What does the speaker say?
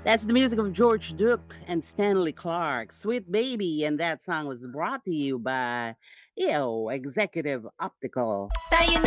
That's the music of George Duke and Stanley Clark, Sweet Baby, and that song was brought to you by Executive Optical. Tayo